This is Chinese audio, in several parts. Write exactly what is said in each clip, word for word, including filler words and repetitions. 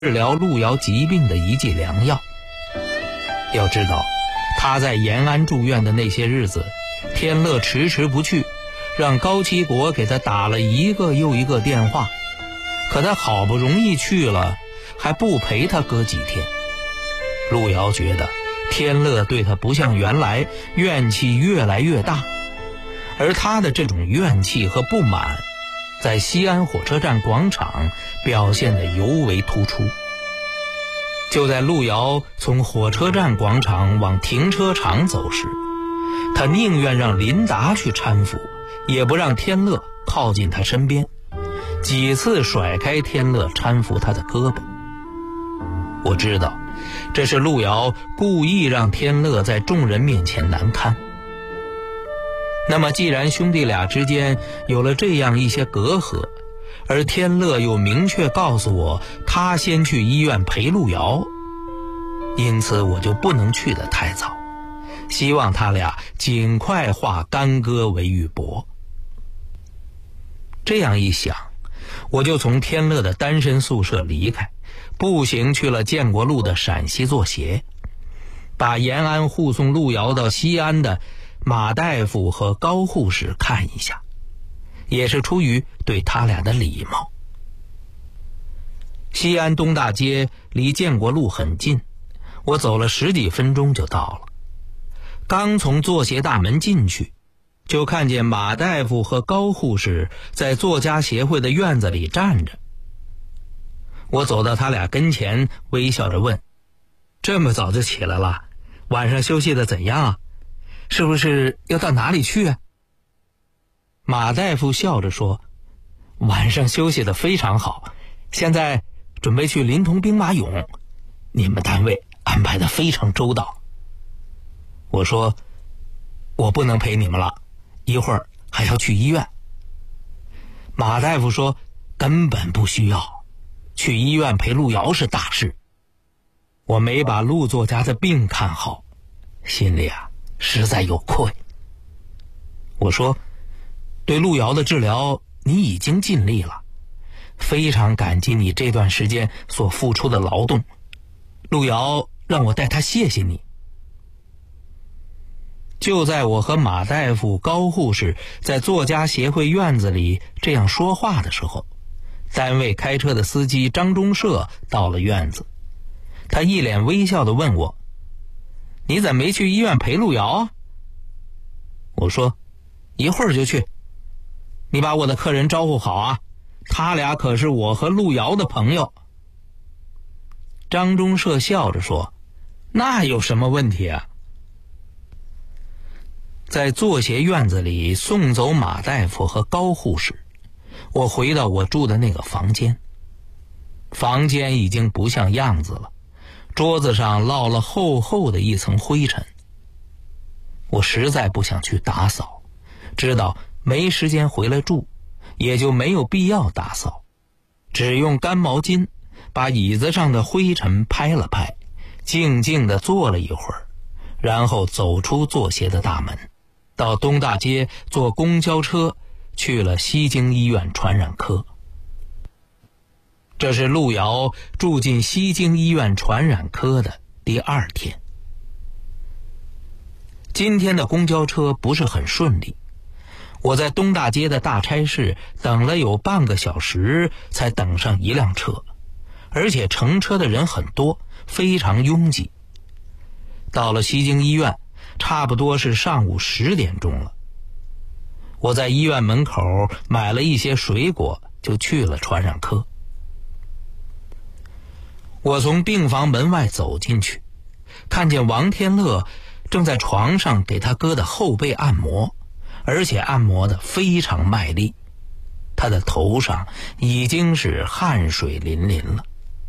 治疗陆遥疾病的一剂良药。要知道，他在延安住院的那些日子，天乐迟迟不去，让高期国给他打了一个又一个电话，可他好不容易去了，还不陪他哥几天。陆遥觉得天乐对他不像原来，怨气越来越大，而他的这种怨气和不满在西安火车站广场表现得尤为突出。就在陆遥从火车站广场往停车场走时，他宁愿让林达去搀扶，也不让天乐靠近他身边，几次甩开天乐搀扶他的胳膊。我知道这是陆遥故意让天乐在众人面前难堪。那么既然兄弟俩之间有了这样一些隔阂，而天乐又明确告诉我他先去医院陪陆遥，因此我就不能去得太早，希望他俩尽快化干戈为玉帛。这样一想，我就从天乐的单身宿舍离开，步行去了建国路的陕西作协，把延安护送陆遥到西安的马大夫和高护士看一下，也是出于对他俩的礼貌。西安东大街离建国路很近，我走了十几分钟就到了。刚从作协大门进去，就看见马大夫和高护士在作家协会的院子里站着。我走到他俩跟前，微笑着问：这么早就起来了，晚上休息的怎样啊？是不是要到哪里去啊？马大夫笑着说：晚上休息的非常好，现在准备去临潼兵马俑，你们单位安排的非常周到。我说：我不能陪你们了，一会儿还要去医院。马大夫说：根本不需要，去医院陪陆遥是大事。我没把陆作家的病看好，心里啊实在有愧。我说：对陆遥的治疗你已经尽力了，非常感激你这段时间所付出的劳动，陆遥让我代他谢谢你。就在我和马大夫、高护士在作家协会院子里这样说话的时候，单位开车的司机张中社到了院子，他一脸微笑地问我：你怎么没去医院陪陆遥啊？我说：一会儿就去，你把我的客人招呼好啊，他俩可是我和陆遥的朋友。张中社笑着说：那有什么问题啊？在作协院子里送走马大夫和高护士，我回到我住的那个房间。房间已经不像样子了，桌子上落了厚厚的一层灰尘。我实在不想去打扫，知道没时间回来住，也就没有必要打扫，只用干毛巾把椅子上的灰尘拍了拍，静静地坐了一会儿，然后走出作协的大门，到东大街坐公交车去了西京医院传染科。这是陆遥住进西京医院传染科的第二天。今天的公交车不是很顺利，我在东大街的大差室等了有半个小时才等上一辆车，而且乘车的人很多，非常拥挤。到了西京医院，差不多是上午十点钟了。我在医院门口买了一些水果，就去了传染科。我从病房门外走进去，看见王天乐正在床上给他哥的后背按摩，而且按摩得非常卖力，他的头上已经是汗水淋淋了。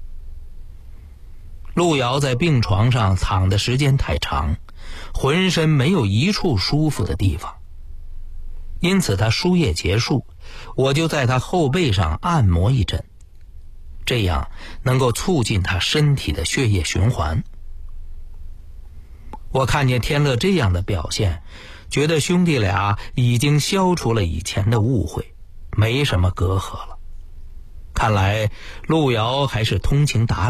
陆遥在病床上躺的时间太长，浑身没有一处舒服的地方，因此他输液结束，我就在他后背上按摩一阵，这样能够促进他身体的血液循环。我看见天乐这样的表现，觉得兄弟俩已经消除了以前的误会，没什么隔阂了。 看来路遥还是通情达